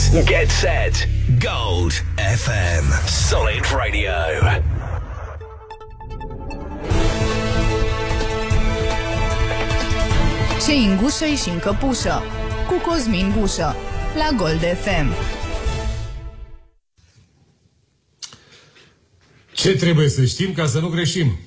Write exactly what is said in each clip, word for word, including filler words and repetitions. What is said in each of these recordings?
Get set. Gold F M. Solid Radio. Ce îngușă și încăpușă cu Cosmin Gușă la Gold F M. Ce trebuie să știm ca să nu greșim?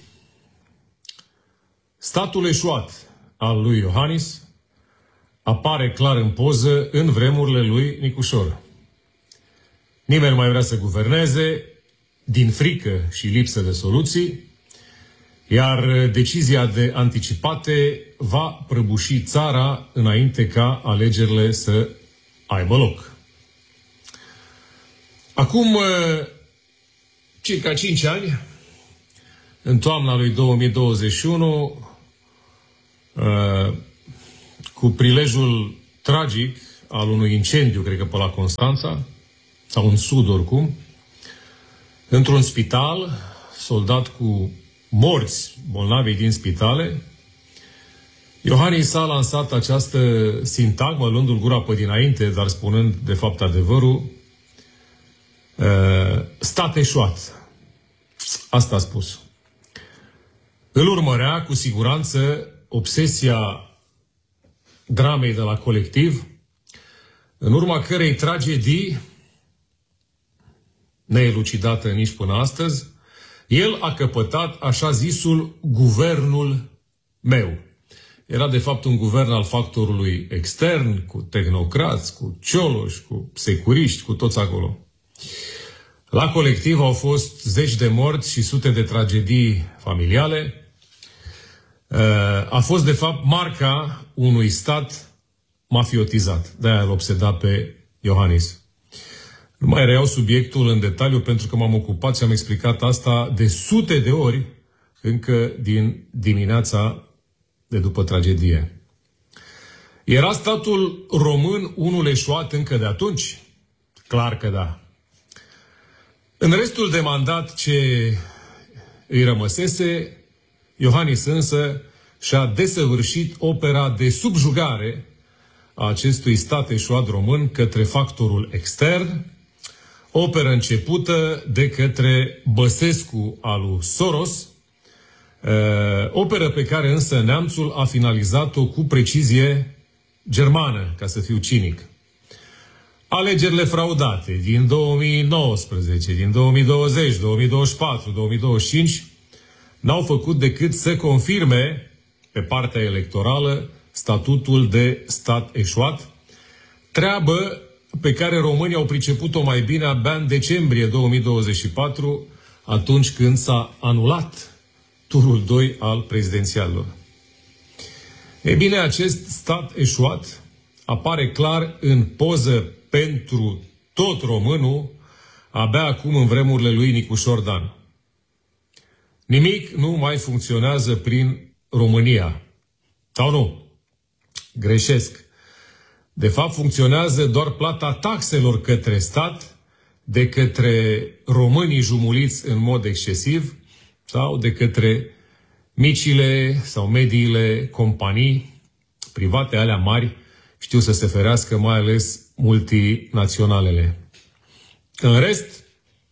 Statul eșuat al lui Iohannis apare clar în poză în vremurile lui Nicușor. Nimeni nu mai vrea să guverneze din frică și lipsă de soluții, iar decizia de anticipate va prăbuși țara înainte ca alegerile să aibă loc. Acum circa cinci ani, în toamna lui două mii douăzeci și unu, cu prilejul tragic al unui incendiu, cred că pe la Constanța, sau în sud oricum, într-un spital, soldat cu morți bolnavii din spitale, Iohannis a lansat această sintagmă, luându-l gura pe dinainte, dar spunând de fapt adevărul, stat eșuat. Asta a spus. Îl urmărea cu siguranță obsesia dramei de la Colectiv, în urma cărei tragedii, neelucidată nici până astăzi, el a căpătat așa zisul guvernul meu. Era de fapt un guvern al factorului extern, cu tehnocrați, cu cioloși, cu securiști, cu toți acolo. La Colectiv au fost zeci de morți și sute de tragedii familiale. A fost de fapt marca unui stat mafiotizat. De-aia îl obseda pe Iohannis. Nu mai reiau subiectul în detaliu pentru că m-am ocupat și am explicat asta de sute de ori încă din dimineața de după tragedie. Era statul român unul eșuat încă de atunci? Clar că da. În restul de mandat ce îi rămăsese, Iohannis însă și-a desăvârșit opera de subjugare a acestui stat eșuat român către factorul extern, operă începută de către Băsescu al lui Soros, operă pe care însă neamțul a finalizat-o cu precizie germană, ca să fiu cinic. Alegerile fraudate din două mii nouăsprezece, din două mii douăzeci, două mii douăzeci și patru, două mii douăzeci și cinci n-au făcut decât să confirme pe partea electorală statutul de stat eșuat, treabă pe care românii au priceput-o mai bine abia în decembrie două mii douăzeci și patru, atunci când s-a anulat turul doi al prezidențialelor. Ei bine, acest stat eșuat apare clar în poză pentru tot românul abia acum în vremurile lui Nicușor Dan. Nimic nu mai funcționează prin România. Sau nu? Greșesc. De fapt, funcționează doar plata taxelor către stat de către românii jumuliți în mod excesiv sau de către micile sau mediile companii private, alea mari, știu să se ferească, mai ales multinaționalele. În rest,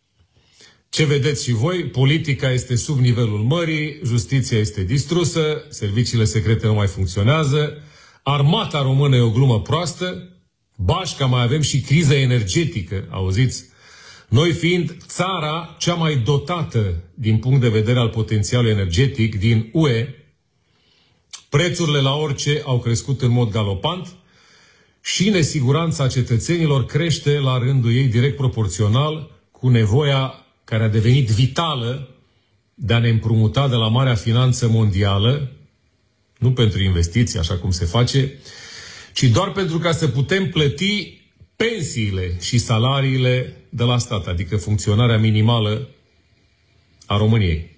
ce vedeți și voi, politica este sub nivelul mării, justiția este distrusă, serviciile secrete nu mai funcționează, armata română e o glumă proastă, bașca mai avem și criză energetică, auziți? Noi fiind țara cea mai dotată din punct de vedere al potențialului energetic din U E, prețurile la orice au crescut în mod galopant și nesiguranța cetățenilor crește la rândul ei direct proporțional cu nevoia care a devenit vitală de a ne împrumuta de la marea finanță mondială, nu pentru investiții, așa cum se face, ci doar pentru ca să putem plăti pensiile și salariile de la stat, adică funcționarea minimală a României.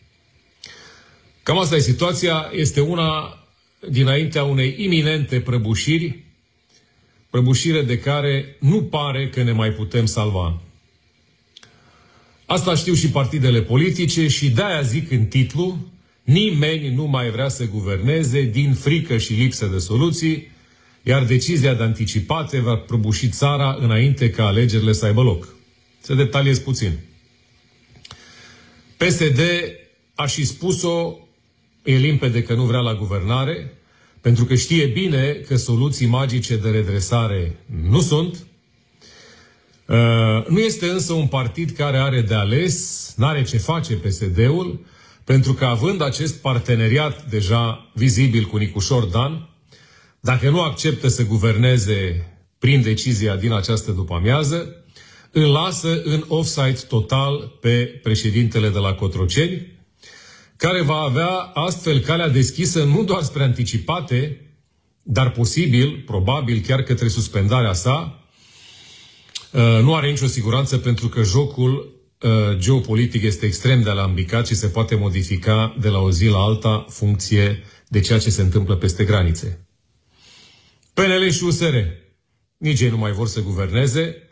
Cam asta e situația, este una dinaintea unei iminente prăbușiri, prăbușire de care nu pare că ne mai putem salva. Asta știu și partidele politice și de-aia zic în titlu, nimeni nu mai vrea să guverneze din frică și lipsă de soluții, iar decizia de anticipate va prăbuși țara înainte ca alegerile să aibă loc. Să detaliez puțin. P S D a și spus-o, e limpede că nu vrea la guvernare, pentru că știe bine că soluții magice de redresare nu sunt. Uh, nu este însă un partid care are de ales, n-are ce face P S D-ul, pentru că având acest parteneriat deja vizibil cu Nicușor Dan, dacă nu acceptă să guverneze prin decizia din această după-amiază, îl lasă în offside total pe președintele de la Cotroceni, care va avea astfel calea deschisă nu doar spre anticipate, dar posibil, probabil chiar către suspendarea sa. Nu are nicio siguranță pentru că jocul geopolitic este extrem de alambicat și se poate modifica de la o zi la alta funcție de ceea ce se întâmplă peste granițe. P N L și U S R nici ei nu mai vor să guverneze,